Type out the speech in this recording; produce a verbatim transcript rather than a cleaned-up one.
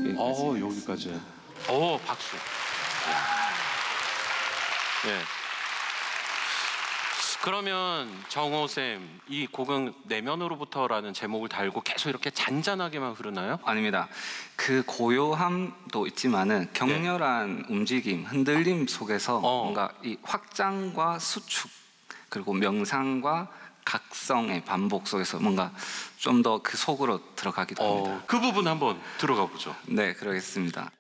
어, 여기까지. 오, 박수. 네. 그러면 정호쌤, 이 곡은 내면으로부터라는 제목을 달고 계속 이렇게 잔잔하게만 흐르나요? 아닙니다. 그 고요함도 있지만은 격렬한 네. 움직임, 흔들림 속에서 어. 뭔가 이 확장과 수축 그리고 명상과 각성의 반복 속에서 뭔가 좀 더 그 속으로 들어가기도 합니다. 어, 그 부분 한번 들어가 보죠. 네, 그러겠습니다.